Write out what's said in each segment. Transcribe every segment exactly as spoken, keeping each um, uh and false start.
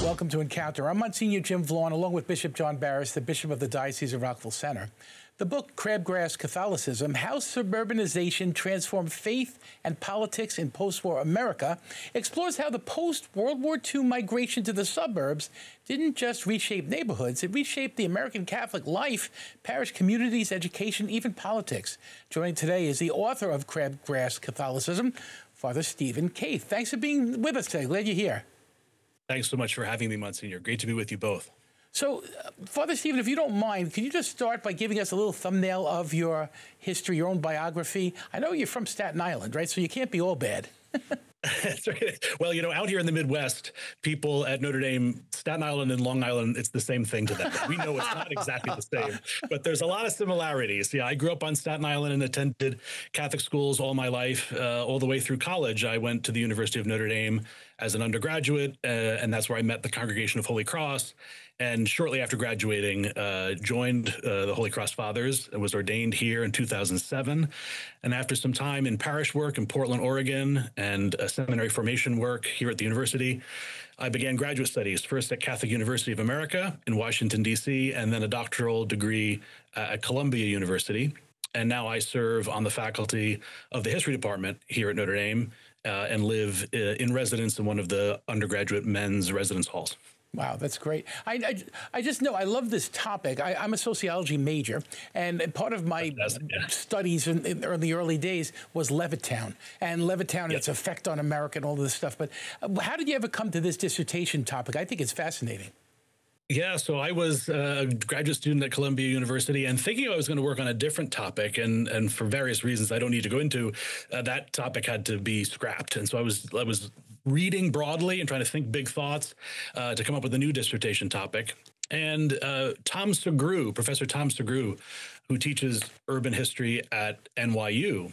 Welcome to Encounter. I'm Monsignor Jim Vaughn, along with Bishop John Barris, the Bishop of the Diocese of Rockville Centre. The book, Crabgrass Catholicism, How Suburbanization Transformed Faith and Politics in Post-War America, explores how the post-World War Two migration to the suburbs didn't just reshape neighborhoods, it reshaped the American Catholic life, parish communities, education, even politics. Joining today is the author of Crabgrass Catholicism, Father Stephen Kaith. Thanks for being with us today. Glad you're here. Thanks so much for having me, Monsignor. Great to be with you both. So, uh, Father Stephen, if you don't mind, can you just start by giving us a little thumbnail of your history, your own biography? I know you're from Staten Island, right? So you can't be all bad. That's right. Well, you know, out here in the Midwest, people at Notre Dame, Staten Island and Long Island, it's the same thing to them. We know it's not exactly the same, but there's a lot of similarities. Yeah, I grew up on Staten Island and attended Catholic schools all my life, uh, all the way through college. I went to the University of Notre Dame as an undergraduate, uh, and that's where I met the Congregation of Holy Cross. And shortly after graduating, uh, joined uh, the Holy Cross Fathers and was ordained here in two thousand seven. And after some time in parish work in Portland, Oregon, and uh, seminary formation work here at the university, I began graduate studies, first at Catholic University of America in Washington, D C, and then a doctoral degree uh, at Columbia University. And now I serve on the faculty of the history department here at Notre Dame uh, and live uh, in residence in one of the undergraduate men's residence halls. Wow, that's great. I, I, I just know I love this topic. I, I'm a sociology major, and part of my yeah. studies in, in the early days was Levittown, and Levittown and yep. its effect on America and all this stuff. But how did you ever come to this dissertation topic? I think it's fascinating. Yeah, so I was a graduate student at Columbia University and thinking I was going to work on a different topic, and and for various reasons I don't need to go into, uh, that topic had to be scrapped. And so I was I was reading broadly and trying to think big thoughts uh, to come up with a new dissertation topic. And uh, Tom Sugrue, Professor Tom Sugrue, who teaches urban history at N Y U,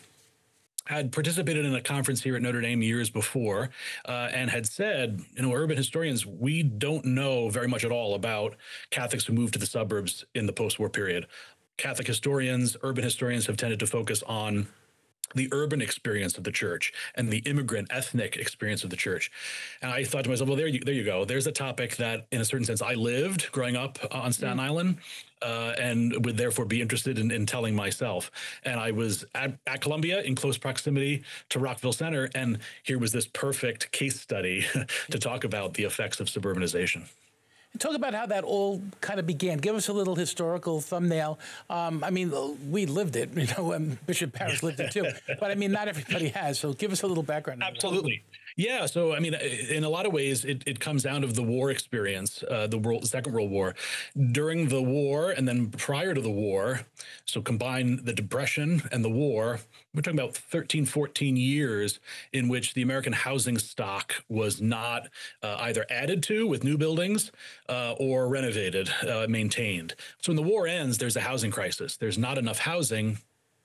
had participated in a conference here at Notre Dame years before uh, and had said, you know, urban historians, we don't know very much at all about Catholics who moved to the suburbs in the post-war period. Catholic historians, urban historians have tended to focus on the urban experience of the church and the immigrant ethnic experience of the church. And I thought to myself, well, there you, there you go. There's a topic that in a certain sense I lived growing up on Staten mm. Island uh, and would therefore be interested in, in telling myself. And I was at, at Columbia in close proximity to Rockville Centre. And here was this perfect case study to talk about the effects of suburbanization. Talk about how that all kind of began. Give us a little historical thumbnail. Um, I mean, we lived it, you know, and Bishop Barris lived it too. But I mean, not everybody has. So give us a little background. Absolutely. Yeah. So, I mean, in a lot of ways, it, it comes down to the war experience, uh, the world, Second World War. During the war and then prior to the war, so combine the Depression and the war, we're talking about thirteen, fourteen years in which the American housing stock was not uh, either added to with new buildings uh, or renovated, uh, maintained. So when the war ends, there's a housing crisis. There's not enough housing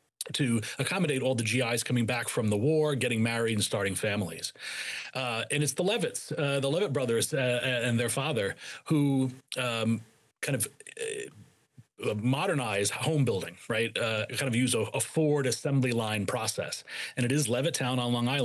to accommodate all the G Is coming back from the war, getting married and starting families. Uh, and it's the Levitts, uh, the Levitt brothers uh, and their father who um, kind of uh, modernize home building, right? Uh, kind of use a, a Ford assembly line process. And it is Levittown on Long Island